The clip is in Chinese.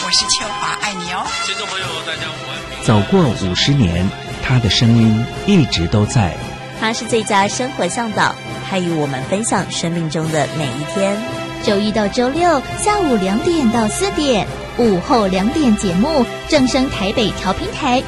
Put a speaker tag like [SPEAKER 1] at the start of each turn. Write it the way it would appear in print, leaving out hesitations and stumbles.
[SPEAKER 1] 我是秋华，爱你哦。
[SPEAKER 2] 听众朋友大家午安。
[SPEAKER 3] 走过50年，他的声音一直都在。
[SPEAKER 4] 他是最佳生活向导，他与我们分享生命中的每一天。
[SPEAKER 5] 周一到周六下午2点到4点，午后2点节目正声台北调频台